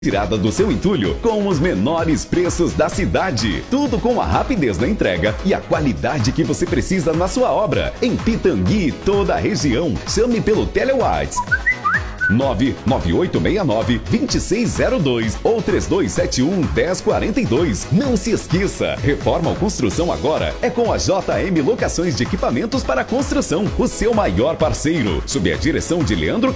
Tirada do seu entulho com os menores preços da cidade. Tudo com a rapidez na entrega e a qualidade que você precisa na sua obra. Em Pitangui e toda a região. Chame pelo TeleWhatsApp 99869-2602 ou 3271-1042. Não se esqueça, reforma ou construção agora é com a JM Locações de Equipamentos para Construção, o seu maior parceiro. Sob a direção de Leandro